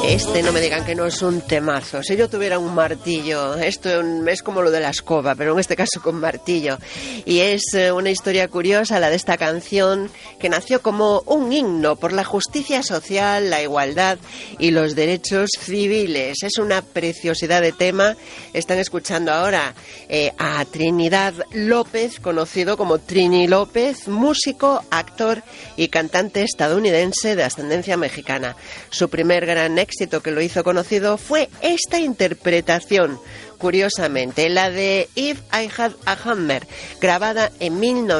Este no me digan que no es un temazo. Si yo tuviera un martillo, esto es como lo de la escoba, pero en este caso con martillo. Y es una historia curiosa la de esta canción, que nació como un himno por la justicia social, la igualdad y los derechos civiles. Es una preciosidad de tema. Están escuchando ahora a Trinidad López, conocido como Trini López, músico, actor y cantante estadounidense de ascendencia mexicana. Su primer gran éxito que lo hizo conocido fue esta interpretación, curiosamente, la de If I Had a Hammer, grabada en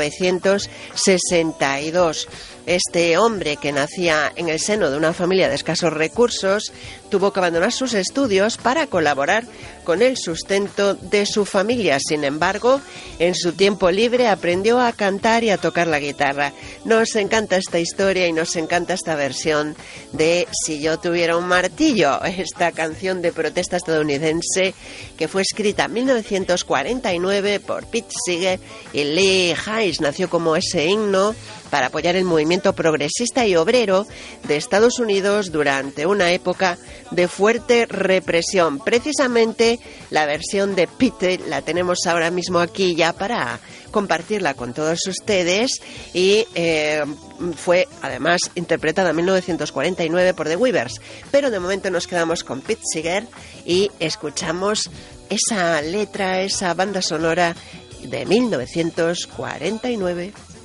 1962. Este hombre, que nacía en el seno de una familia de escasos recursos, tuvo que abandonar sus estudios para colaborar con el sustento de su familia. Sin embargo, en su tiempo libre aprendió a cantar y a tocar la guitarra. Nos encanta esta historia y nos encanta esta versión de Si yo tuviera un martillo, esta canción de protesta estadounidense que fue escrita en 1949 por Pete Seeger y Lee Hayes. Nació como ese himno para apoyar el movimiento progresista y obrero de Estados Unidos durante una época de fuerte represión. Precisamente la versión de Pete la tenemos ahora mismo aquí ya para compartirla con todos ustedes y fue además interpretada en 1949 por The Weavers. Pero de momento nos quedamos con Pete Seeger y escuchamos esa letra, esa banda sonora de 1949.